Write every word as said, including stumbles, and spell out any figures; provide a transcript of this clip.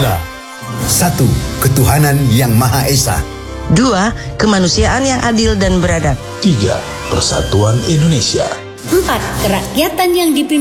Pancasila. Satu, ketuhanan yang Maha Esa. Dua, kemanusiaan yang adil dan beradab. Tiga, persatuan Indonesia. Empat, kerakyatan yang dipimpin